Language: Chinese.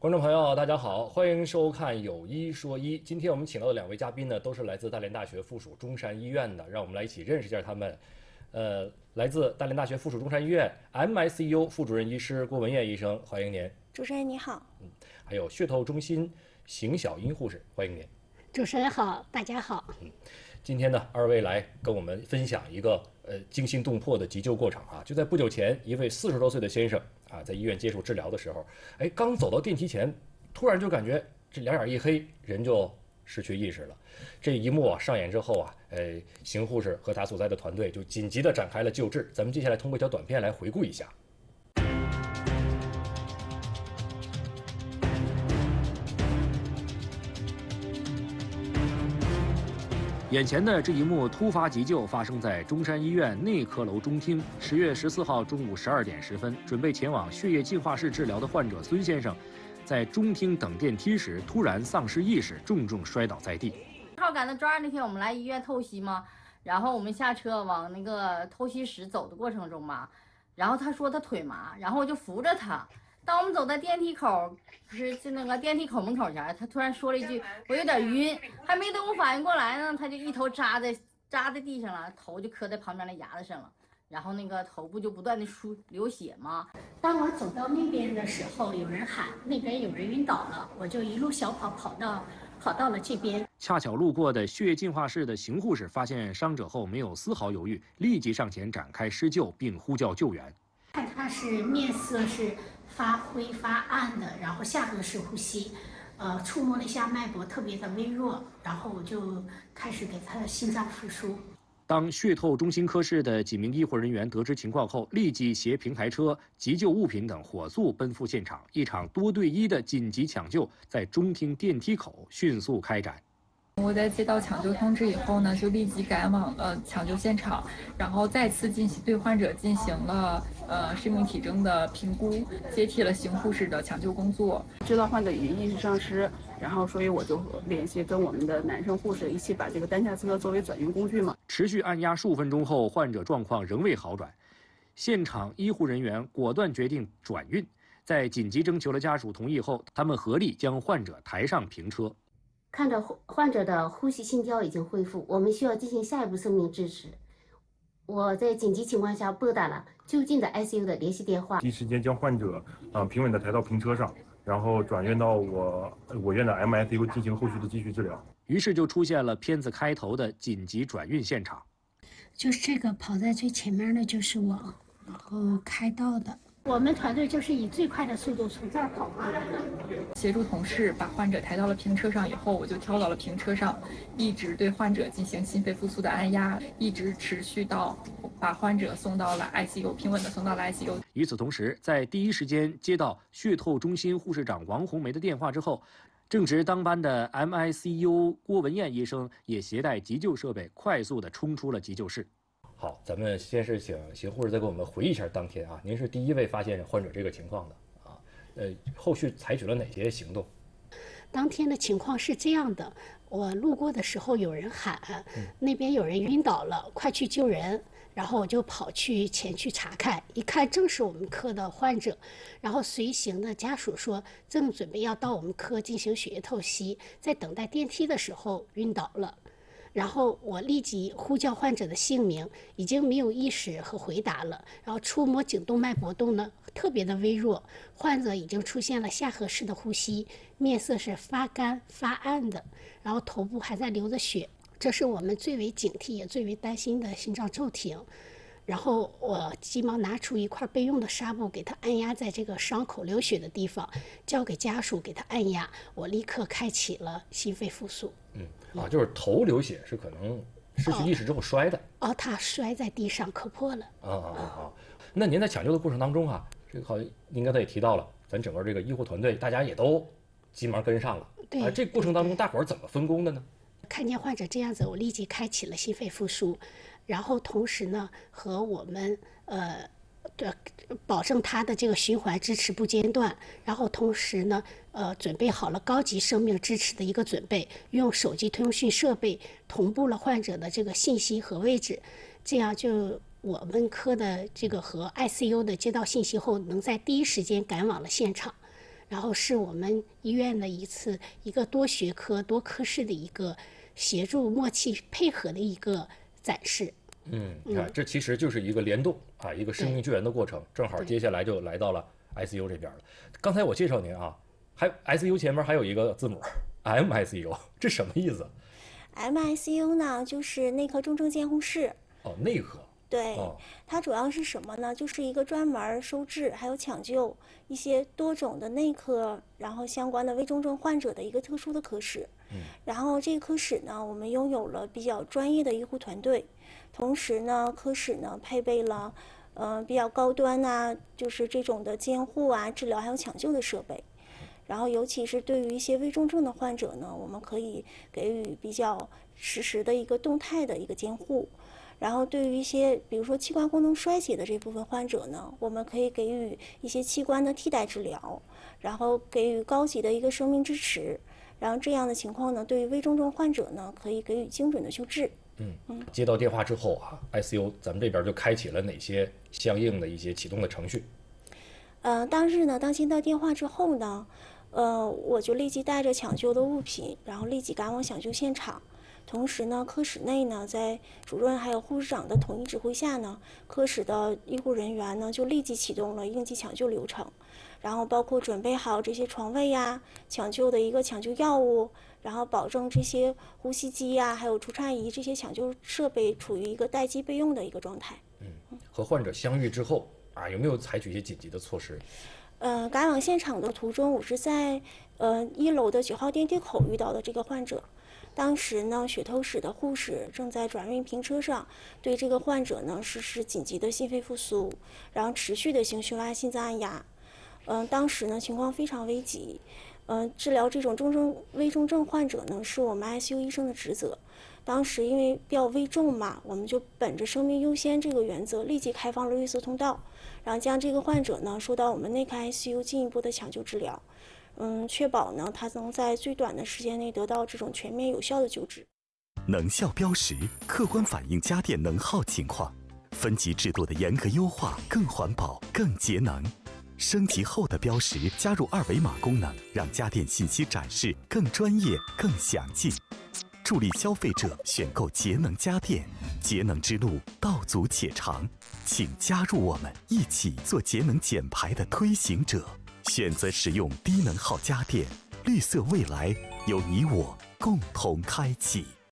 观众朋友，大家好，欢迎收看《有一说一》。今天我们请到的两位嘉宾呢，都是来自大连大学附属中山医院的，让我们来一起认识一下他们。来自大连大学附属中山医院 MICU 副主任医师郭文艳医生，欢迎您。 主持人你好。 还有血透中心邢小英护士，欢迎您。 主持人好，大家好。 今天呢，二位来跟我们分享一个惊心动魄的急救过程啊！就在不久前，一位40多岁的先生啊，在医院接受治疗的时候，刚走到电梯前，突然就感觉这两眼一黑，人就失去意识了。这一幕上演之后啊，邢护士和他所在的团队就紧急的展开了救治。咱们接下来通过一条短片来回顾一下。眼前的这一幕突发急救发生在中山医院内科楼中厅。10月14号中午12点10分，准备前往血液净化室治疗的患者孙先生，在中厅等电梯时突然丧失意识，重重摔倒在地。 正好赶到周二那天，我们来医院透析嘛，然后我们下车往那个透析室走的过程中嘛，然后他说他腿麻，然后我就扶着他。当我们走到电梯口，不是就那个电梯口门口前，他突然说了一句：“我有点晕。”还没等我反应过来呢，他就一头扎在地上了，头就磕在旁边的牙子上了，然后那个头部就不断的流血嘛。 当我走到那边的时候，有人喊那边有人晕倒了，我就一路小跑跑到了这边。 恰巧路过的血液净化室的邢护士发现伤者后，没有丝毫犹豫，立即上前展开施救，并呼叫救援。 看他是面色是发灰发暗的，然后下颌式呼吸，触摸了一下脉搏特别的微弱，然后我就开始给他的心脏复苏。 当血透中心科室的几名医护人员得知情况后，立即携平台车、急救物品等火速奔赴现场，一场多对1的紧急抢救在中厅电梯口迅速开展。 我在接到抢救通知以后呢，就立即赶往了抢救现场，然后再次对患者进行了生命体征的评估，接替了邢护士的抢救工作。 知道患者已经意识丧失，然后所以我就联系跟我们的男生护士一起把这个担架车作为转运工具嘛。 持续按压数分钟后，患者状况仍未好转，现场医护人员果断决定转运。在紧急征求了家属同意后，他们合力将患者抬上平车。 看着患者的呼吸心跳已经恢复，我们需要进行下一步生命支持。我在紧急情况下拨打了就近的 ICU 的联系电话， 第一时间将患者平稳地抬到平车上，然后转院到我院的 MICU 进行后续的继续治疗。 于是就出现了片子开头的紧急转运现场。 就是这个跑在最前面的就是我，然后开道的。我们团队就是以最快的速度从这儿跑过来的。 协助同事把患者抬到了平车上以后，我就跳到了平车上，一直对患者进行心肺复苏的按压，一直持续到把患者送到了 ICU， 平稳地送到了 ICU。 与此同时，在第一时间接到血透中心护士长王红梅的电话之后，正值当班的 MICU 郭文艳医生也携带急救设备，快速地冲出了急救室。好，咱们先是请邢护士再给我们回忆一下当天啊，您是第一位发现患者这个情况的啊，后续采取了哪些行动？ 当天的情况是这样的，我路过的时候有人喊，那边有人晕倒了，快去救人。然后我就跑前去查看，一看正是我们科的患者，然后随行的家属说正准备要到我们科进行血液透析，在等待电梯的时候晕倒了。然后我立即呼叫患者的姓名，已经没有意识和回答了。然后触摸颈动脉搏动呢，特别的微弱，患者已经出现了下颌式的呼吸，面色是发干发暗的，然后头部还在流着血。这是我们最为警惕也最为担心的心脏骤停。然后我急忙拿出一块备用的纱布，给他按压在这个伤口流血的地方，交给家属给他按压。我立刻开启了心肺复苏。 就是头流血是可能失去意识之后摔的。 他摔在地上磕破了。 那您在抢救的过程当中啊，这个好像您刚才也提到了，咱整个这个医护团队大家也都急忙跟上了。 对。 这个过程当中大伙儿怎么分工的呢？ 看见患者这样子，我立即开启了心肺复苏，然后同时呢和我们保证他的这个循环支持不间断，然后同时呢准备好了高级生命支持的一个准备，用手机通讯设备同步了患者的这个信息和位置，这样就我们科的这个和 ICU 的接到信息后，能在第一时间赶往了现场。 然后是我们医院的一个多学科多科室的一个协助默契配合的一个展示。 你看，这其实就是一个联动啊，一个生命救援的过程。正好接下来就来到了 ICU 这边了。刚才我介绍您啊，还 ICU 前面还有一个字母 MICU， 这什么意思 ？MICU 呢，就是内科重症监护室。 哦，内科。 对，它主要是什么呢？就是一个专门收治还有抢救一些多种的内科，然后相关的危重症患者的一个特殊的科室。然后这个科室呢，我们拥有了比较专业的医护团队，同时呢，科室呢配备了比较高端啊，就是这种的监护啊、治疗还有抢救的设备。然后尤其是对于一些危重症的患者呢，我们可以给予比较实时的一个动态的一个监护。然后对于一些比如说器官功能衰竭的这部分患者呢，我们可以给予一些器官的替代治疗，然后给予高级的一个生命支持。然后这样的情况呢，对于危重症患者呢，可以给予精准的救治。 接到电话之后啊 ，ICU 咱们这边就开启了哪些相应的一些启动的程序？ 当日呢，当接到电话之后呢，我就立即带着抢救的物品，然后立即赶往抢救现场。同时呢，科室内呢，在主任还有护士长的统一指挥下呢，科室的医护人员呢就立即启动了应急抢救流程，然后包括准备好这些床位呀、抢救的一个抢救药物，然后保证这些呼吸机呀、还有除颤仪这些抢救设备处于一个待机备用的一个状态。 和患者相遇之后啊，有没有采取一些紧急的措施？ 赶往现场的途中，我是在1楼的9号电梯口遇到的这个患者。当时呢，血透室的护士正在转运平车上对这个患者呢实施紧急的心肺复苏，然后持续的行胸压、心脏按压。当时呢情况非常危急。治疗这种危重症患者呢是我们 ICU 医生的职责。当时因为比较危重嘛，我们就本着生命优先这个原则，立即开放了绿色通道，然后将这个患者呢送到我们内科 ICU 进一步的抢救治疗。确保呢他能在最短的时间内得到这种全面有效的救治。 能效标识客观反映家电能耗情况，分级制度的严格优化更环保更节能。升级后的标识加入2维码功能，让家电信息展示更专业更详尽，助力消费者选购节能家电。节能之路道阻且长，请加入我们，一起做节能减排的推行者。选择使用低能耗家电，绿色未来由你我共同开启。